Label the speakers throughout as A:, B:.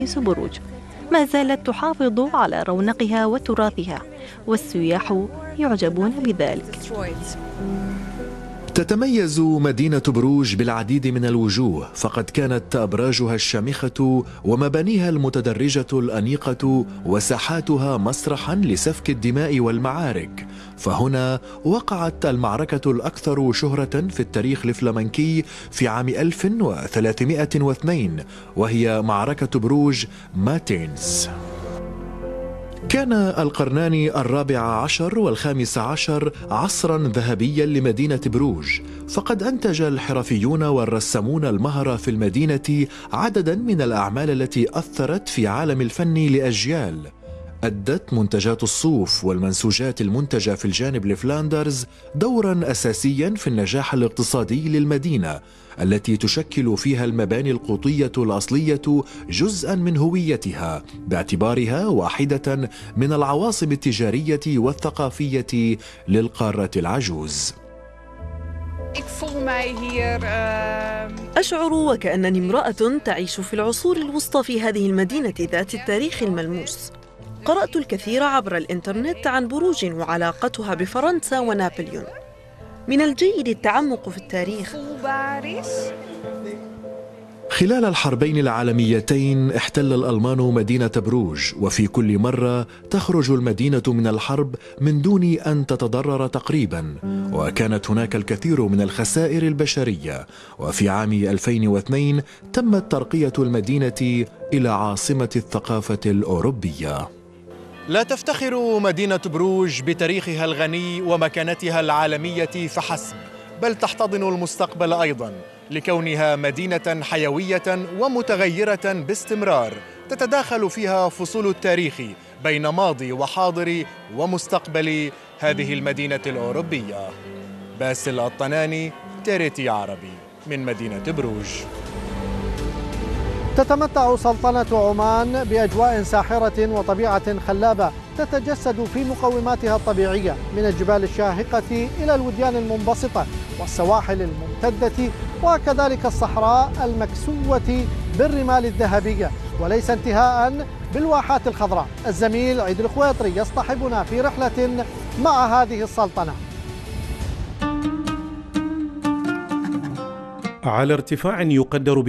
A: بروج ما زالت تحافظ على رونقها وتراثها، والسياح يعجبون بذلك.
B: تتميز مدينة بروج بالعديد من الوجوه، فقد كانت أبراجها الشامخة ومبانيها المتدرجة الأنيقة وساحاتها مسرحا لسفك الدماء والمعارك. فهنا وقعت المعركة الأكثر شهرة في التاريخ الفلامنكي في عام 1302، وهي معركة بروج ماتينز. كان القرنان الرابع عشر والخامس عشر عصرا ذهبيا لمدينة بروج، فقد أنتج الحرفيون والرسامون المهرة في المدينة عددا من الأعمال التي أثرت في عالم الفن لأجيال. أدت منتجات الصوف والمنسوجات المنتجة في الجانب لفلاندرز دورا أساسيا في النجاح الاقتصادي للمدينة، التي تشكل فيها المباني القوطية الأصلية جزءا من هويتها، باعتبارها واحدة من العواصم التجارية والثقافية للقارة العجوز.
A: أشعر وكأنني امرأة تعيش في العصور الوسطى في هذه المدينة ذات التاريخ الملموس. قرأت الكثير عبر الإنترنت عن بروج وعلاقتها بفرنسا ونابليون. من الجيد التعمق في التاريخ.
B: خلال الحربين العالميتين احتل الألمان مدينة بروج، وفي كل مرة تخرج المدينة من الحرب من دون أن تتضرر تقريبا، وكانت هناك الكثير من الخسائر البشرية. وفي عام 2002 تمت ترقية المدينة إلى عاصمة الثقافة الأوروبية. لا تفتخر مدينة بروج بتاريخها الغني ومكانتها العالمية فحسب، بل تحتضن المستقبل أيضا، لكونها مدينة حيوية ومتغيرة باستمرار، تتداخل فيها فصول التاريخ بين ماضي وحاضر ومستقبل هذه المدينة الأوروبية. باسل الطناني، تيريتي عربي، من مدينة بروج.
C: تتمتع سلطنة عمان بأجواء ساحرة وطبيعة خلابة تتجسد في مقوماتها الطبيعية، من الجبال الشاهقة إلى الوديان المنبسطة والسواحل الممتدة، وكذلك الصحراء المكسوة بالرمال الذهبية، وليس انتهاء بالواحات الخضراء. الزميل عيد الخويطري يصطحبنا في رحلة مع هذه السلطنة.
D: على ارتفاع يقدر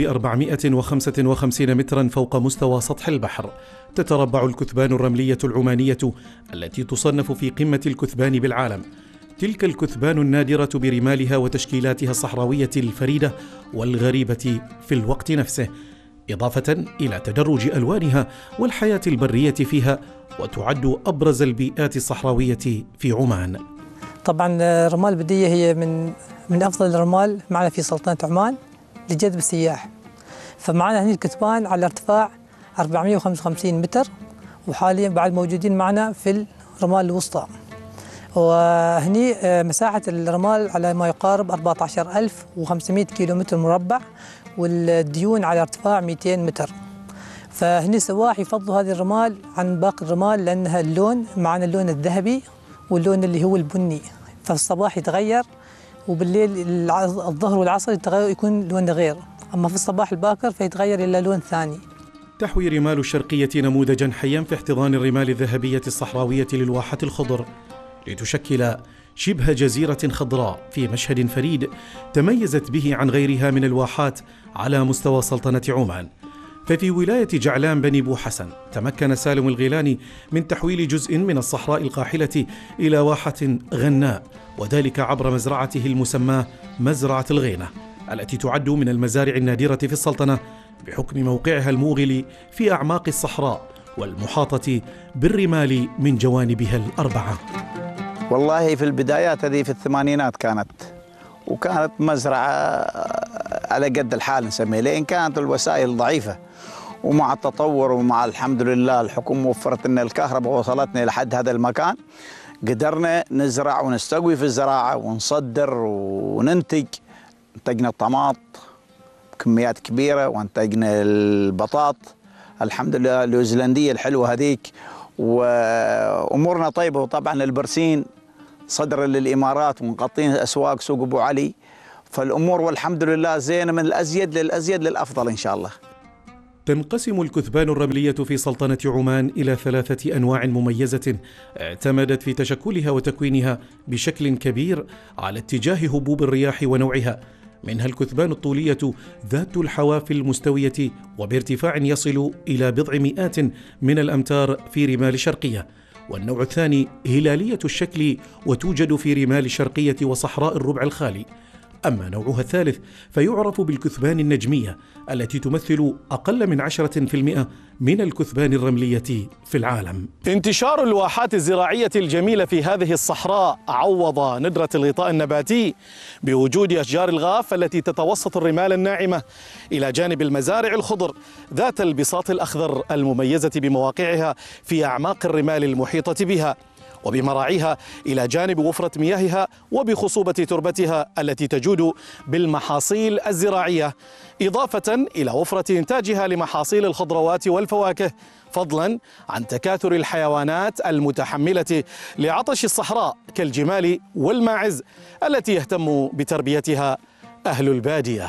D: ب455 مترا فوق مستوى سطح البحر، تتربع الكثبان الرملية العمانية التي تصنف في قمة الكثبان بالعالم. تلك الكثبان النادرة برمالها وتشكيلاتها الصحراوية الفريدة والغريبة في الوقت نفسه، إضافة إلى تدرج ألوانها والحياة البرية فيها، وتعد أبرز البيئات الصحراوية في عمان.
E: طبعا الرمال البدية هي من أفضل الرمال معنا في سلطنة عمان لجذب السياح. فمعنا هنا الكثبان على ارتفاع 455 متر، وحاليا بعد موجودين معنا في الرمال الوسطى. وهني مساحة الرمال على ما يقارب 14500 كيلومتر مربع، والديون على ارتفاع 200 متر. فهني السواح يفضلوا هذه الرمال عن باقي الرمال لأنها اللون معنا اللون الذهبي واللون اللي هو البني، فالصباح يتغير، وبالليل الظهر والعصر يكون لون غير، أما في الصباح الباكر فيتغير إلى لون ثاني.
D: تحوي رمال الشرقية نموذجا حيا في احتضان الرمال الذهبية الصحراوية للواحات الخضر، لتشكل شبه جزيرة خضراء في مشهد فريد تميزت به عن غيرها من الواحات على مستوى سلطنة عمان. ففي ولاية جعلان بني بوحسن تمكن سالم الغيلاني من تحويل جزء من الصحراء القاحلة إلى واحة غناء، وذلك عبر مزرعته المسماة مزرعة الغينة، التي تعد من المزارع النادرة في السلطنة بحكم موقعها الموغل في أعماق الصحراء والمحاطة بالرمال من جوانبها الأربعة.
F: والله في البدايات هذه في الثمانينات وكانت مزرعة على قد الحال نسميها، لأن كانت الوسائل ضعيفة، ومع التطور ومع الحمد لله الحكومة وفرت لنا الكهرباء ووصلتنا لحد هذا المكان، قدرنا نزرع ونستقوي في الزراعة ونصدر وننتج. انتجنا الطماط بكميات كبيرة، وانتجنا البطاط الحمد لله النيوزيلندية الحلوة هذيك، وأمورنا طيبة. وطبعا البرسين صدر للإمارات ومغطين أسواق سوق أبو علي، فالأمور والحمد لله زينة، من الأزيد للأزيد للأفضل إن شاء الله.
D: تنقسم الكثبان الرملية في سلطنة عمان إلى 3 أنواع مميزة اعتمدت في تشكلها وتكوينها بشكل كبير على اتجاه هبوب الرياح ونوعها، منها الكثبان الطولية ذات الحواف المستوية وبارتفاع يصل إلى بضع مئات من الأمتار في رمال شرقية، والنوع الثاني هلالية الشكل وتوجد في رمال شرقية وصحراء الربع الخالي. أما نوعها الثالث فيعرف بالكثبان النجمية التي تمثل أقل من 10% من الكثبان الرملية في العالم. انتشار الواحات الزراعية الجميلة في هذه الصحراء عوض ندرة الغطاء النباتي بوجود أشجار الغاف التي تتوسط الرمال الناعمة إلى جانب المزارع الخضر ذات البساط الأخضر المميزة بمواقعها في أعماق الرمال المحيطة بها، وبمراعيها إلى جانب وفرة مياهها وبخصوبة تربتها التي تجود بالمحاصيل الزراعية، إضافة إلى وفرة إنتاجها لمحاصيل الخضروات والفواكه، فضلا عن تكاثر الحيوانات المتحملة لعطش الصحراء كالجمال والماعز التي يهتم بتربيتها أهل البادية.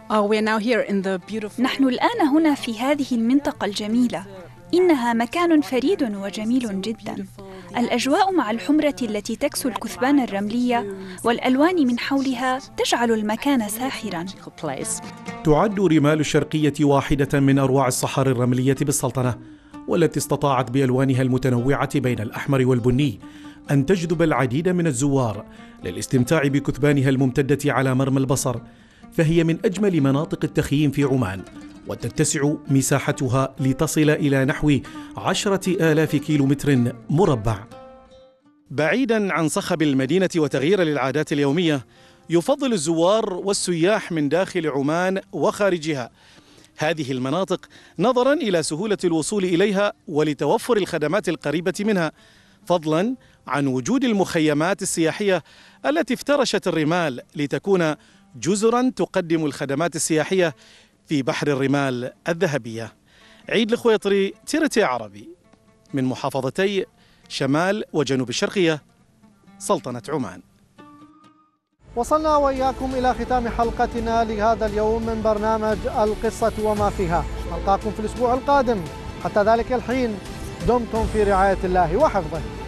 G: نحن الآن هنا في هذه المنطقة الجميلة، إنها مكان فريد وجميل جدا. الأجواء مع الحمرة التي تكسو الكثبان الرملية والألوان من حولها تجعل المكان ساحرا.
D: تعد رمال الشرقية واحدة من أروع الصحاري الرملية بالسلطنة، والتي استطاعت بألوانها المتنوعة بين الأحمر والبني أن تجذب العديد من الزوار للاستمتاع بكثبانها الممتدة على مرمى البصر، فهي من أجمل مناطق التخييم في عمان، وتتسع مساحتها لتصل إلى نحو 10,000 كيلومتر مربع. بعيداً عن صخب المدينة وتغيير للعادات اليومية، يفضل الزوار والسياح من داخل عمان وخارجها هذه المناطق نظراً إلى سهولة الوصول إليها ولتوفر الخدمات القريبة منها، فضلاً عن وجود المخيمات السياحية التي افترشت الرمال لتكون جزراً تقدم الخدمات السياحية في بحر الرمال الذهبية. عيد الخويطري، تيرتي عربي، من محافظتي شمال وجنوب الشرقية، سلطنة عمان.
C: وصلنا وإياكم إلى ختام حلقتنا لهذا اليوم من برنامج القصة وما فيها. نلقاكم في الأسبوع القادم، حتى ذلك الحين دمتم في رعاية الله وحفظه.